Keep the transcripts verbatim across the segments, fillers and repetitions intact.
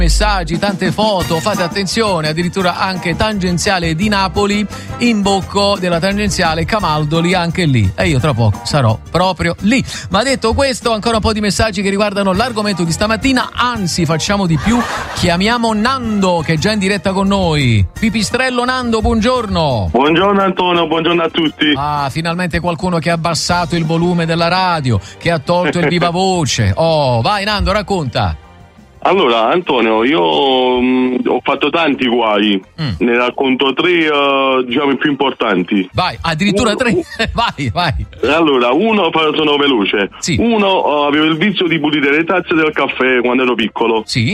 Messaggi, tante foto, fate attenzione, addirittura anche tangenziale di Napoli, in bocco della tangenziale Camaldoli, anche lì. E io tra poco sarò proprio lì. Ma detto questo, ancora un po' di messaggi che riguardano l'argomento di stamattina, anzi facciamo di più, chiamiamo Nando che è già in diretta con noi. Pipistrello Nando, buongiorno. Buongiorno Antonio, buongiorno a tutti. Ah, finalmente qualcuno che ha abbassato il volume della radio, che ha tolto il viva voce. Oh, vai Nando, racconta. Allora Antonio, io mh, ho fatto tanti guai, mm. ne racconto tre uh, diciamo i più importanti. Vai, addirittura uno, tre? vai, vai. Allora, uno, sono veloce. Sì. Uno, uh, avevo il vizio di pulire le tazze del caffè quando ero piccolo. Sì.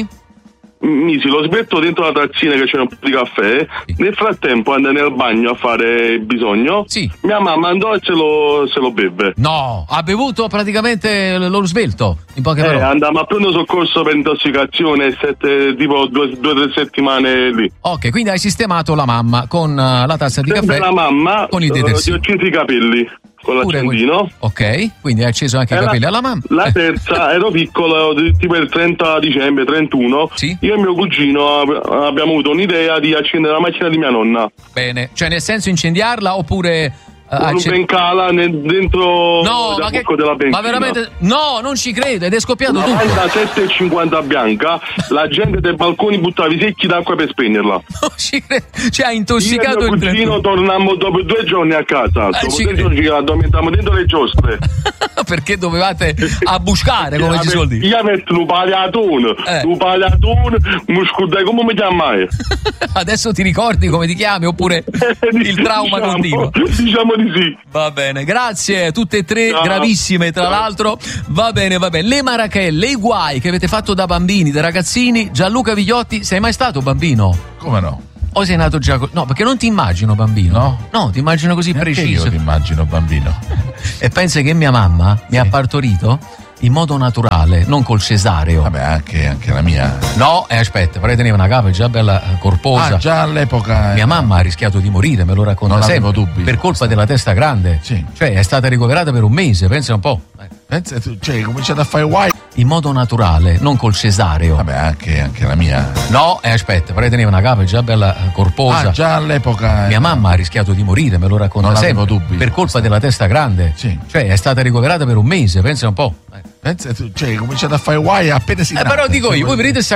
Misi lo sberto dentro la tazzina che c'era un po' di caffè. Sì. Nel frattempo andai nel bagno a fare bisogno. Sì. Mia mamma andò e se lo, se lo beve. No, ha bevuto praticamente lo svelto, in poche parole. Eh, andammo a pronto soccorso per intossicazione, sette, tipo due o tre settimane lì. Ok, quindi hai sistemato la mamma con uh, la tazza di Sempre caffè. La mamma con il detersivo. Uh, ti ho acceso i capelli con l'accendino. Ok, quindi hai acceso anche e i capelli la, alla mamma. La terza, ero piccolo, tipo il trenta dicembre, trentuno. Sì. Io e mio cugino abbiamo avuto un'idea di accendere la macchina di mia nonna. Bene, cioè nel senso incendiarla oppure... Con un bencala nel, dentro no, il ma, che, della ma veramente no, non ci credo, ed è scoppiato tutto. novantasette e cinquanta bianca, la gente dai balconi buttava i secchi d'acqua per spegnerla. Non ci credo, cioè ha intossicato io e mio il cugino tornammo dopo due giorni a casa, eh, dopo due giorni ci addormentammo dentro le giostre. Perché dovevate abbuscare, come si suol dire. Io metto un pagliatone, eh. un pagliatone, mi scordai come mi chiamai. Adesso ti ricordi come ti chiami oppure il trauma diciamo, continua? Diciamo di sì. Va bene, grazie, tutte e tre Ciao. Gravissime tra Ciao. L'altro. Va bene, va bene. Le marachelle, i guai che avete fatto da bambini, da ragazzini. Gianluca Vigliotti, sei mai stato bambino? Come no? O sei nato già co- no, perché non ti immagino bambino. No? No, ti immagino così Neanche preciso. Io ti immagino bambino. E pensa che mia mamma mi sì. ha partorito in modo naturale, non col cesareo. Vabbè, anche, anche la mia. No, e eh, aspetta, però teneva una capa già bella corposa. Ah, già all'epoca. Mia mamma ha rischiato di morire, me lo racconta non sempre. avevo dubbi. Per colpa della testa grande. Sì. Cioè, è stata ricoverata per un mese, pensa un po'. Pensa tu, cioè, hai cominciato a fare guai. In modo naturale, non col cesareo. Vabbè, anche, anche la mia. No, e eh, aspetta, però teneva una capa già bella corposa. Ah, già all'epoca. Mia mamma ha rischiato di morire, me lo racconta non sempre. avevo dubbi. Per colpa della testa grande. Sì. Cioè, è stata ricoverata per un mese, pensa un po'. Pensa tu, cioè, hai cominciato a fare guai appena si Eh, però dico io, voi vedete